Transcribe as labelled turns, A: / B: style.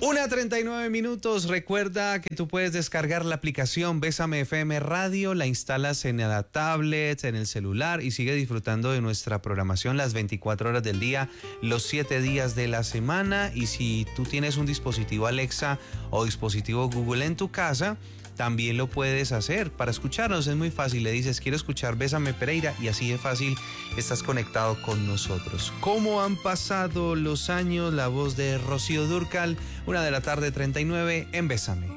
A: 1:39. Recuerda que tú puedes descargar la aplicación Bésame FM Radio, la instalas en la tablet, en el celular y sigue disfrutando de nuestra programación las 24 horas del día, los 7 días de la semana. Y si tú tienes un dispositivo Alexa o dispositivo Google en tu casa, también lo puedes hacer para escucharnos. Es muy fácil, le dices quiero escuchar Bésame Pereira y así de fácil estás conectado con nosotros. ¿Cómo han pasado los años? La voz de Rocío Dúrcal, 1:39 en Bésame.